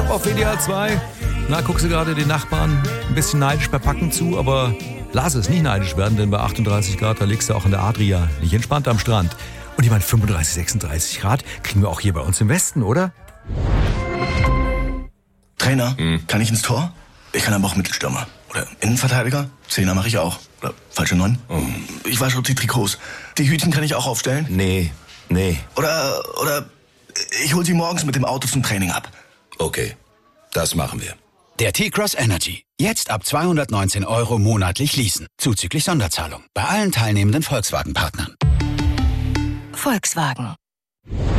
Club auf WDR 2. Na, guckst du gerade den Nachbarn ein bisschen neidisch bei Packen zu, aber lass es nicht neidisch werden, denn bei 38 Grad, da liegst du auch in der Adria, nicht entspannt am Strand. Und ich meine, 35, 36 Grad kriegen wir auch hier bei uns im Westen, oder? Trainer, kann ich ins Tor? Ich kann aber auch Mittelstürmer. Oder Innenverteidiger? Zehner mache ich auch. Oder falsche 9? Ich wasche auch die Trikots. Die Hütchen kann ich auch aufstellen? Nee. Oder ich hol sie morgens mit dem Auto zum Training ab. Okay, das machen wir. Der T-Cross Energy. Jetzt ab 219 € monatlich leasen. Zuzüglich Sonderzahlung. Bei allen teilnehmenden Volkswagen-Partnern. Volkswagen.